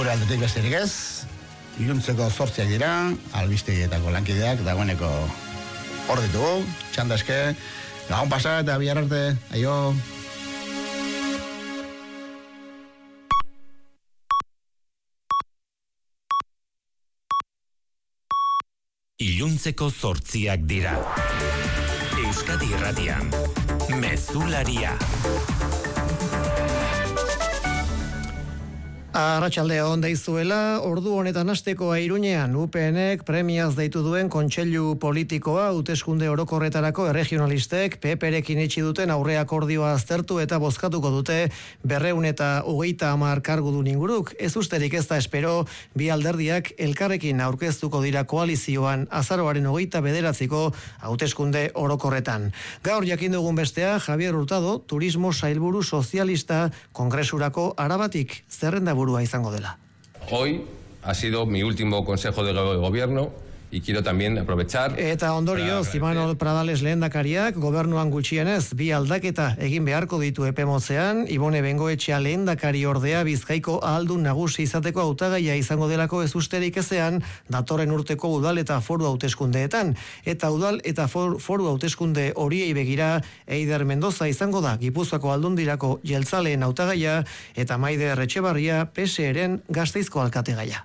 gure aldetik besterik ez. Iluntzeko 8 dira, albistegietako lankideak dagoeneko hor ditugu, txanda eske, gabon pasa eta bihar arte, aio. Iluntzeko 8 dira. Euskadi Irratian, Mezularia. Arratsaldeon deizuela, ordu honetan hasteko Iruñean UPNek premiaz deitu duen kontseilu politikoa hauteskunde orokorretarako erregionalistek PPrekin itxi duten aurre akordioa aztertu eta bozkatuko dute 230 kargudun inguruk. Ez usterik ez da espero, bi alderdiak elkarrekin aurkeztuko dira koalizioan azaroaren 29ko hauteskunde orokorretan. Gaur jakin dugun bestea, Javier Hurtado, turismo sailburu sozialista Kongresurako Arabatik zerrenda izango dela. Hoy ha sido mi último consejo de gobierno y quiero también aprovechar. Eta ondorio, Imanol Pradales lehendakariak gobernuan gutxienez bi aldaketa egin beharko ditu epe motzean, Ibone Bengoetxea lehendakari ordea Bizkaiko ahaldun nagusi izateko hautagaia izango delako ez usterik ezean datorren urteko udal eta foru hauteskundeetan. Eta udal eta foru hauteskunde horiei begira Eider Mendoza izango da Gipuzkoako aldundirako jeltzaleen hautagaia eta Maider Etxebarria PSeren Gasteizko alkategaia.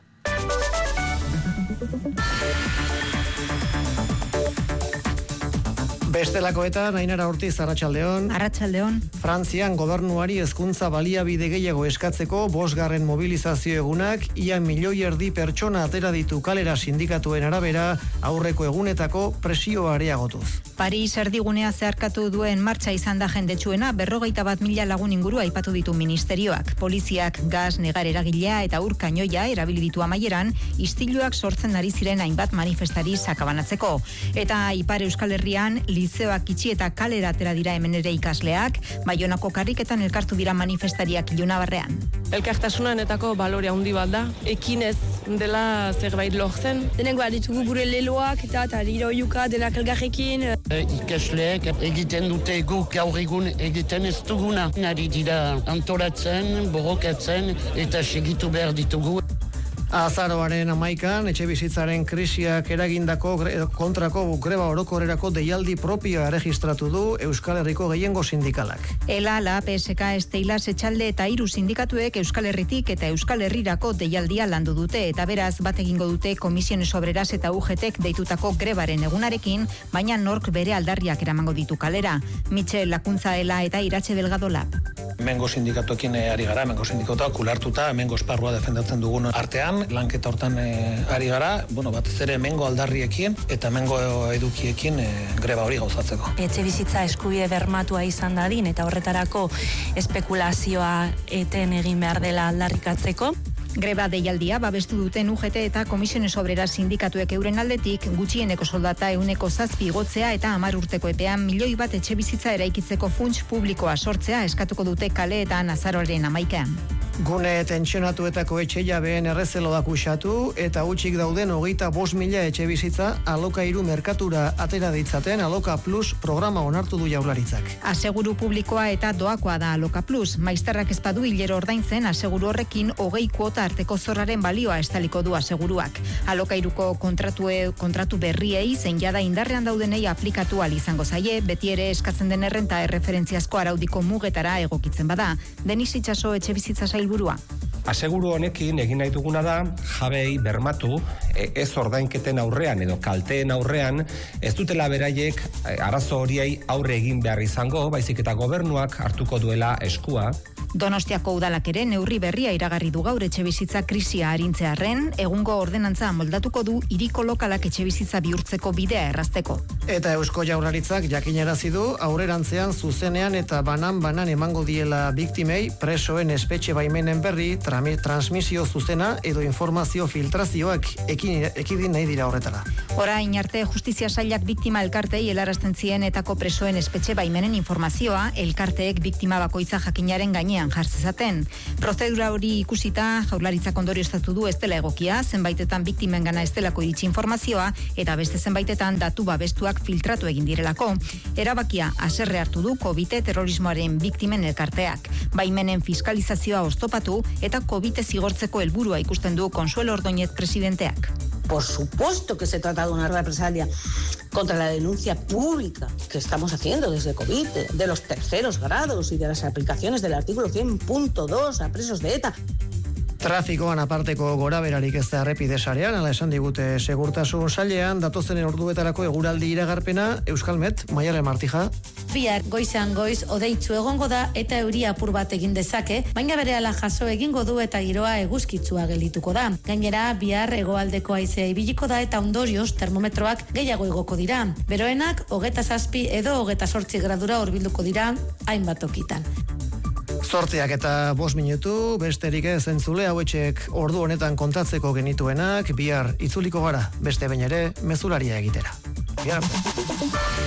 Bestelakoetan, Ainara Ortiz, arratsaldeon. Arratsaldeon. Frantzian gobernuari hezkuntza baliabide gehiago eskatzeko 5. mobilizazio egunak ia 1,5 milioi pertsona atera ditu kalera sindikatuen arabera aurreko egunetako presioa areagotuz. Paris erdigunea zeharkatu duen martxa izan da jendetsuena 51.000 lagun inguru aipatu ditu ministerioak. Poliziak gas, negar eragilea eta ur kanoia erabili ditu amaieran, istiluak sortzen ari ziren hainbat manifestari sakabanatzeko. Eta Ipar Euskal Herrian lizeoak itxi eta kalera atera dira hemen ere ikasleak, Baionako karriketan elkartu dira manifestariak Ilunabarrean. Elkartasunanetako balore handi bat da, ekinez dela zerbait lortzen. Denengo ditugu gure leloak eta lira oiuka denak elgarrekin. Ikasleek egiten dute guk gaur egun egiten ez duguna. Nari dira antolatzen, borrokatzen eta segitu behar ditugu. Azaroaren 11an, etxe bizitzaren krisiak eragindako kontrako greba orokorrerako deialdi propioa erregistratu du Euskal Herriko gehiengo sindikalak. ELA, la PSK, Esteila, Etxalde eta 3 sindikatuek Euskal Herritik eta Euskal Herrirako deialdia landu dute eta beraz bat egingo dute Komisiones Obreras eta UGTek deitutako grebaren egunarekin, baina nork bere aldarriak eramango ditu kalera. Michel Lakuntza, ELA eta Iratxe Delgado Lab. Hemengo sindikatuekin ari gara, hemengo sindikatuak ulartuta, hemengo esparrua defendatzen dugun artean, lanketa hortan ari gara, batez ere hemengo aldarriekin eta hemengo edukiekin greba hori gauzatzeko. Etxe bizitza eskubide bermatua izan dadin eta horretarako espekulazioa eten egin behar dela aldarrikatzeko. Greba deialdia babestu duten UGT eta Komisiones Obreras sindikatuek euren aldetik gutxieneko soldata 7% igotzea eta 10 urteko epean 1 milioi bat etxe bizitza eraikitzeko funts publikoa sortzea eskatuko dute kaleetan azaroaren 11an. Gune tentsionatuetako etxe jabeen errezeloak usatu eta hutsik dauden 25.000 etxe bizitza alokairu merkatura atera ditzaten Aloka Plus programa onartu du Jaurlaritzak. Aseguru publikoa eta doakoa da Aloka Plus. Maizterrak ez badu hilero ordaintzen aseguru horrekin 20 kuota arteko zorraren balioa estaliko du aseguruak. Alokairuko kontratu berriei zein jada indarrean daudenei aplikatu ahal izango zaie, beti ere eskatzen den errenta erreferentziazko araudiko mugetara egokitzen bada. Denis Itxaso etxe bizitza sailburua. Aseguru honekin egin nahi duguna da jabei bermatu ez ordainketen aurrean edo kalteen aurrean ez dutela beraiek arazo horiei aurre egin behar izango, baizik eta gobernuak hartuko duela eskua. Donostiako udalak ere neurri berria iragarri du gaur etxebizitza krisia arintzearren, egungo ordenantza moldatuko du hiriko lokalak etxebizitza bihurtzeko bidea errazteko. Eta Eusko Jaurlaritzak jakinarazi du aurrerantzean zuzenean eta banan emango diela biktimei presoen espetxe baimenen berri transmisio zuzena edo informazio filtrazioak ekidin nahi dira horretara. Orain arte Justizia Sailak biktima elkartei helarazten zien etako presoen espetxe baimenen informazioa elkarteek biktima bakoitza jakinaren gainean lanean jartzezaten. Prozedura hori ikusita, Jaurlaritzak ondorioztatu du ez dela egokia, zenbaitetan biktimengana ez delako iritsi informazioa, eta beste zenbaitetan datu babestuak filtratu egin direlako. Erabakia haserre hartu du COVID terrorismoaren biktimen elkarteak. Baimenen fiskalizazioa oztopatu eta COVID zigortzeko helburua ikusten du Consuelo Ordóñez presidenteak. Por supuesto que se trata de una represalia contra la denuncia pública que estamos haciendo desde COVID, de los terceros grados y de las aplicaciones del artículo 100.2 a presos de ETA. Trafikoan aparteko goraberarik ez da errepide sarean, ala esan digute segurtasun sailean, datozen orduetarako eguraldi iragarpena, Euskalmet, Maialen Martija. Bihar goizean goiz odeitzu egongo da eta euri apur bat egin dezake, baina berehala jaso egingo du eta giroa eguzkitzua geldituko da. Gainera, bihar hegoaldeko haizea ibiliko da eta ondorioz termometroak gehiago igoko dira. Beroenak 27 edo 28 gradura hurbilduko dira hainbat tokitan. 8 eta 5 minutu, besterik ez entzule hauetxek ordu honetan kontatzeko genituenak, bihar itzuliko gara, beste behin ere mezularia egitera. Bihar.